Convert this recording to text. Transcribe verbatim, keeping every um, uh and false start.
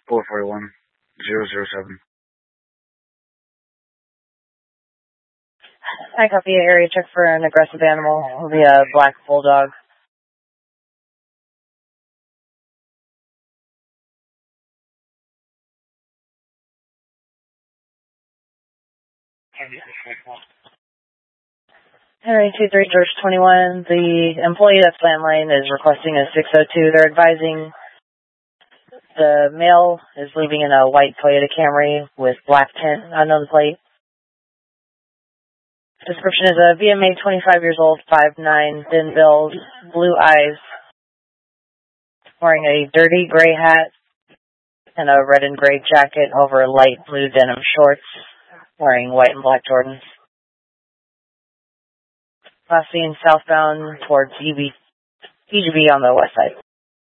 four four one, zero zero seven. I copy area check for an aggressive animal. It'll be a black bulldog. Henry two three, George twenty-one. The employee that's landline is requesting a six oh two. They're advising the male is leaving in a white Toyota Camry with black tint, unknown plate. Description is a V M A, twenty-five years old, five nine, thin build, blue eyes, wearing a dirty gray hat and a red and gray jacket over light blue denim shorts, wearing white and black Jordans. Last seen southbound towards E G B on the west side.